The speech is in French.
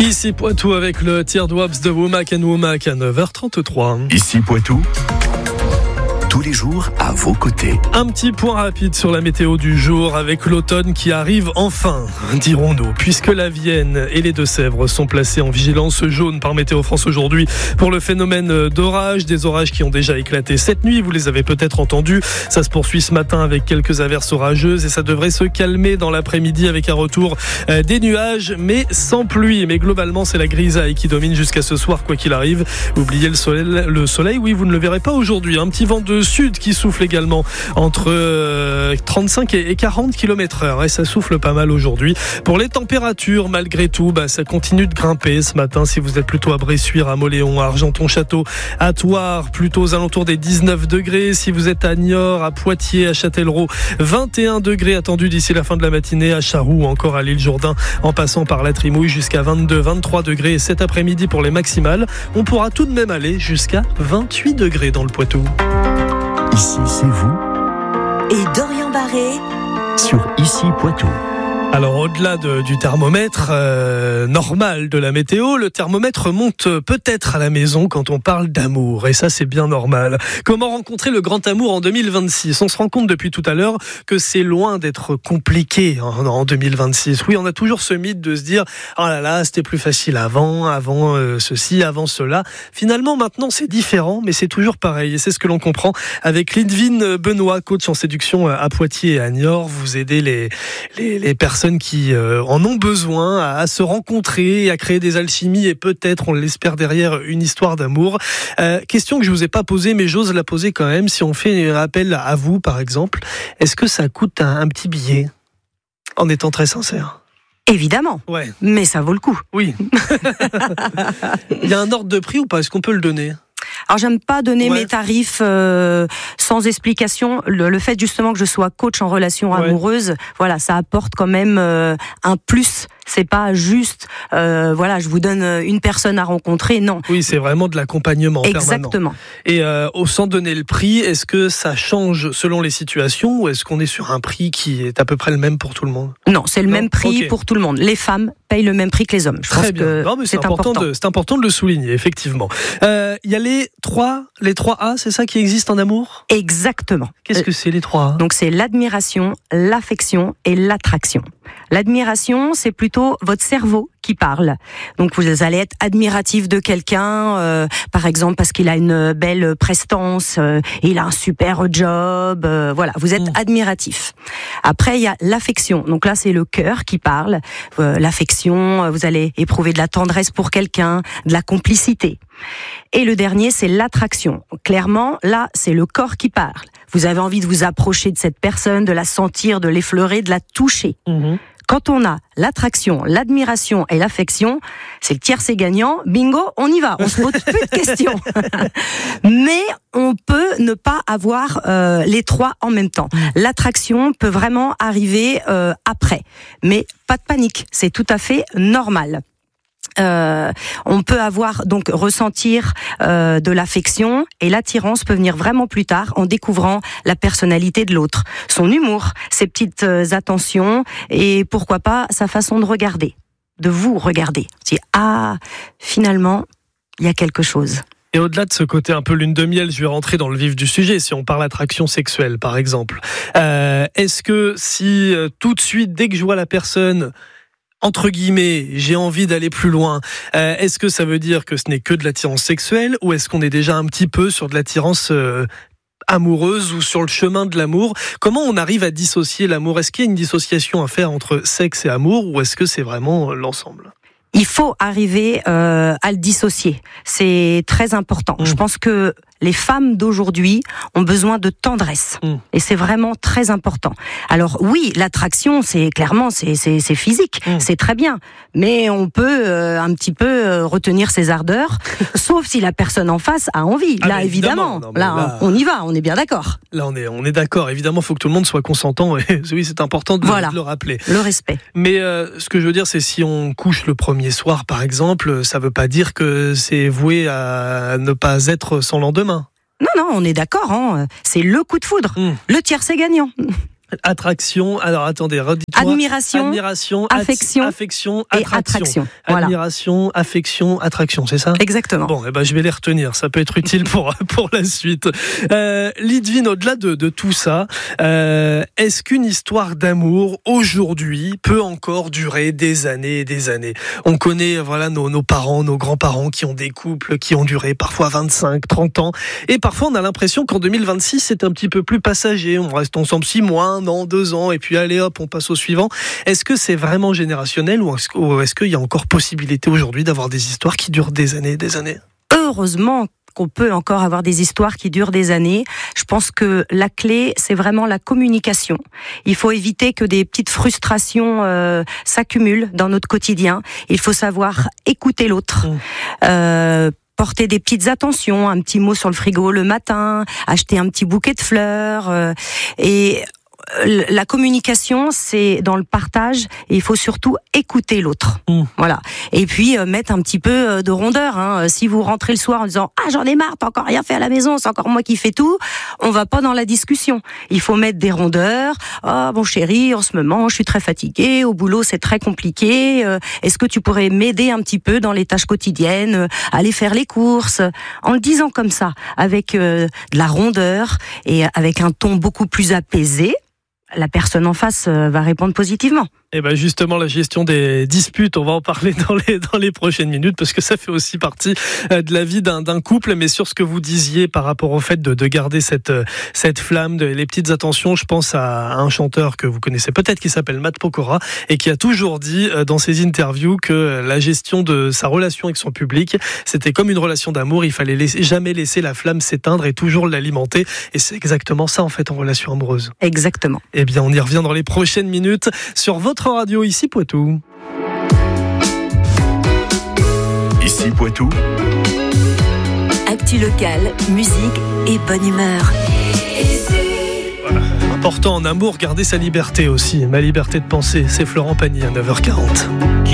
Ici Poitou avec le Teardrops de Womack and Womack à 9h33. Ici Poitou, tous les jours à vos côtés. Un petit point rapide sur la météo du jour avec l'automne qui arrive enfin, dirons-nous, puisque la Vienne et les Deux-Sèvres sont placés en vigilance jaune par Météo France aujourd'hui pour le phénomène d'orage, des orages qui ont déjà éclaté cette nuit, vous les avez peut-être entendus. Ça se poursuit ce matin avec quelques averses orageuses et ça devrait se calmer dans l'après-midi avec un retour des nuages, mais sans pluie. Mais globalement, c'est la grisaille qui domine jusqu'à ce soir, quoi qu'il arrive. Oubliez le soleil, oui, vous ne le verrez pas aujourd'hui. Un petit vent de sud qui souffle également entre 35 et 40 km/h et ça souffle pas mal aujourd'hui. Pour les températures, malgré tout, ça continue de grimper ce matin. Si vous êtes plutôt à Bressuire, à Mauléon, à Argenton-Château, à Thouars, plutôt aux alentours des 19 degrés. Si vous êtes à Niort, à Poitiers, à Châtellerault, 21 degrés attendus d'ici la fin de la matinée, à Charroux ou encore à l'île Jourdain, en passant par la Trimouille jusqu'à 22-23 degrés. Et cet après-midi pour les maximales, on pourra tout de même aller jusqu'à 28 degrés dans le Poitou. Ici, c'est vous. Et Dorian Barré Sur Ici Poitou. Alors au-delà du thermomètre normal de la météo, le thermomètre monte peut-être à la maison quand on parle d'amour. Et ça, c'est bien normal. Comment rencontrer le grand amour en 2026 ? On se rend compte depuis tout à l'heure que c'est loin d'être compliqué en 2026. Oui, on a toujours ce mythe de se dire « Oh là là, c'était plus facile avant ceci, avant cela ». Finalement, maintenant, c'est différent, mais c'est toujours pareil. Et c'est ce que l'on comprend avec Lydvine Benoît, coach en séduction à Poitiers et à Niort. Vous aidez les personnes qui en ont besoin à se rencontrer, à créer des alchimies et peut-être, on l'espère derrière, une histoire d'amour. Question que je vous ai pas posée, mais j'ose la poser quand même. Si on fait un appel à vous, par exemple, est-ce que ça coûte un petit billet ? En étant très sincère. Évidemment, Ouais. mais ça vaut le coup. Oui. Il y a un ordre de prix ou pas ? Est-ce qu'on peut le donner ? Alors j'aime pas donner Ouais. mes tarifs sans explication. Le fait justement que je sois coach en relation amoureuse, voilà, ça apporte quand même un plus. C'est pas juste, je vous donne une personne à rencontrer, non. Oui, c'est vraiment de l'accompagnement Exactement. permanent. Et sans donner le prix, est-ce que ça change selon les situations ou est-ce qu'on est sur un prix qui est à peu près le même pour tout le monde ? Non, c'est le même prix Ok. pour tout le monde. Les femmes payent le même prix que les hommes. Je pense Très bien. que Non, mais c'est important. c'est important de le souligner, effectivement. Il y a les 3 A, c'est ça qui existe en amour ? Exactement. Qu'est-ce que c'est les 3 A ? Donc c'est l'admiration, l'affection et l'attraction. L'admiration, c'est plutôt votre cerveau qui parle. Donc vous allez être admiratif de quelqu'un, par exemple parce qu'il a une belle prestance, il a un super job, voilà, vous êtes admiratif. Après il y a l'affection. Donc là c'est le cœur qui parle. L'affection, vous allez éprouver de la tendresse pour quelqu'un, de la complicité. Et le dernier c'est l'attraction. Clairement là c'est le corps qui parle. Vous avez envie de vous approcher de cette personne, de la sentir, de l'effleurer, de la toucher. Quand on a l'attraction, l'admiration et l'affection, c'est le tiercé gagnant. Bingo, on y va. On se pose plus de questions. Mais on peut ne pas avoir les 3 en même temps. L'attraction peut vraiment arriver après. Mais pas de panique. C'est tout à fait normal. On peut ressentir de l'affection et l'attirance peut venir vraiment plus tard en découvrant la personnalité de l'autre, son humour, ses petites attentions et pourquoi pas sa façon de regarder, de vous regarder. Finalement, il y a quelque chose. Et au-delà de ce côté un peu lune de miel, je vais rentrer dans le vif du sujet, si on parle attraction sexuelle par exemple. Est-ce que si tout de suite, dès que je vois la personne, entre guillemets, j'ai envie d'aller plus loin, est-ce que ça veut dire que ce n'est que de l'attirance sexuelle ou est-ce qu'on est déjà un petit peu sur de l'attirance amoureuse ou sur le chemin de l'amour ? Comment on arrive à dissocier l'amour ? Est-ce qu'il y a une dissociation à faire entre sexe et amour ou est-ce que c'est vraiment l'ensemble ? Il faut arriver à le dissocier. C'est très important. Je pense que les femmes d'aujourd'hui ont besoin de tendresse. Et c'est vraiment très important. Alors oui, l'attraction, c'est physique. C'est très bien. Mais on peut un petit peu retenir ses ardeurs, sauf si la personne en face a envie. Là, évidemment. Non, là, on y va, on est bien d'accord. Là, on est d'accord. Évidemment, il faut que tout le monde soit consentant. Et oui, c'est important de le rappeler. Le respect. Mais ce que je veux dire, c'est si on couche le premier soir, par exemple, ça ne veut pas dire que c'est voué à ne pas être sans lendemain. Non, on est d'accord. C'est le coup de foudre. Le tiercé gagnant. Attraction, alors attendez, redites-moi. Admiration, affection et attraction. Voilà. Admiration, affection, attraction, c'est ça ? Exactement. Bon, je vais les retenir, ça peut être utile pour la suite. Lidvine, au-delà de tout ça, est-ce qu'une histoire d'amour, aujourd'hui, peut encore durer des années et des années ? On connaît nos parents, nos grands-parents qui ont des couples qui ont duré parfois 25, 30 ans, et parfois on a l'impression qu'en 2026, c'est un petit peu plus passager, on reste ensemble 6 mois, 1 an, 2 ans, et puis allez hop, on passe au suivant. Est-ce que c'est vraiment générationnel ou est-ce qu'il y a encore possibilité aujourd'hui d'avoir des histoires qui durent des années et des années ? Heureusement qu'on peut encore avoir des histoires qui durent des années. Je pense que la clé, c'est vraiment la communication. Il faut éviter que des petites frustrations s'accumulent dans notre quotidien. Il faut savoir écouter l'autre. Porter des petites attentions, un petit mot sur le frigo le matin, acheter un petit bouquet de fleurs et la communication, c'est dans le partage et il faut surtout écouter l'autre. Voilà. Et puis mettre un petit peu de rondeur. Si vous rentrez le soir en disant « Ah, j'en ai marre, t'as encore rien fait à la maison, c'est encore moi qui fais tout », on va pas dans la discussion. Il faut mettre des rondeurs. « Ah, bon chéri, en ce moment, je suis très fatiguée, au boulot, c'est très compliqué. Est-ce que tu pourrais m'aider un petit peu dans les tâches quotidiennes, aller faire les courses ?» En le disant comme ça, avec de la rondeur et avec un ton beaucoup plus apaisé, la personne en face va répondre positivement. Et justement, la gestion des disputes, on va en parler dans les prochaines minutes, parce que ça fait aussi partie de la vie d'un couple. Mais sur ce que vous disiez par rapport au fait de garder cette flamme, les petites attentions, je pense à un chanteur que vous connaissez peut-être qui s'appelle Matt Pokora et qui a toujours dit dans ses interviews que la gestion de sa relation avec son public, c'était comme une relation d'amour. Il fallait jamais laisser la flamme s'éteindre et toujours l'alimenter. Et c'est exactement ça en fait en relation amoureuse. Exactement. Eh bien, on y revient dans les prochaines minutes sur votre radio, ici Poitou. Ici Poitou. Actu locale, musique et bonne humeur. Voilà. Important en amour, garder sa liberté aussi. Ma liberté de penser, c'est Florent Pagny à 9h40.